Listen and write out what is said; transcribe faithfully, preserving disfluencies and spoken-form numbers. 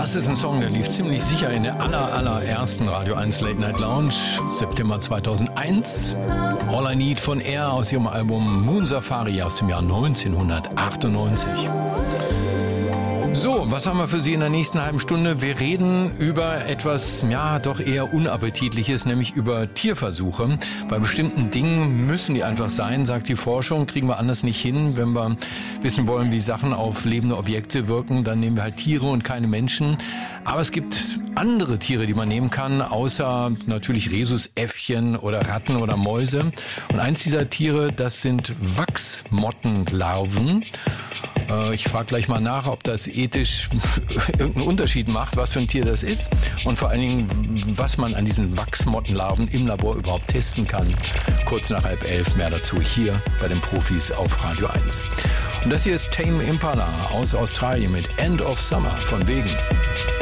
Das ist ein Song, der lief ziemlich sicher in der aller, allerersten Radio eins Late Night Lounge, September zweitausendeins. All I Need von Air aus ihrem Album Moon Safari aus dem Jahr neunzehnhundertachtundneunzig. So, was haben wir für Sie in der nächsten halben Stunde? Wir reden über etwas, ja, doch eher Unappetitliches, nämlich über Tierversuche. Bei bestimmten Dingen müssen die einfach sein, sagt die Forschung, kriegen wir anders nicht hin. Wenn wir wissen wollen, wie Sachen auf lebende Objekte wirken, dann nehmen wir halt Tiere und keine Menschen. Aber es gibt andere Tiere, die man nehmen kann, außer natürlich Rhesusäffchen oder Ratten oder Mäuse. Und eins dieser Tiere, das sind Wachsmottenlarven. Ich frage gleich mal nach, ob das ethisch irgendeinen Unterschied macht, was für ein Tier das ist und vor allen Dingen, was man an diesen Wachsmottenlarven im Labor überhaupt testen kann. Kurz nach halb elf, mehr dazu hier bei den Profis auf Radio eins. Und das hier ist Tame Impala aus Australien mit End of Summer von Wegen.